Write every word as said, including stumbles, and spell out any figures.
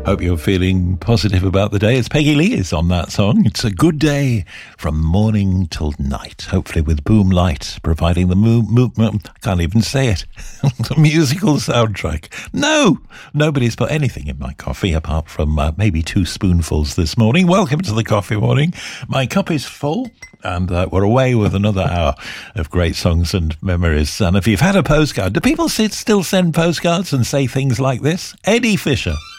Hope you're feeling positive about the day. It's Peggy Lee is on that song. It's a good day from morning till night. Hopefully with Boom Light providing the mo- mo- mo- I can't even say it. The musical soundtrack. No, nobody's put anything in my coffee apart from uh, maybe two spoonfuls this morning. Welcome to the Coffee Morning. My cup is full. And uh, we're away with another hour of great songs and memories. And if you've had a postcard, do people sit, still send postcards and say things like this? Eddie Fisher.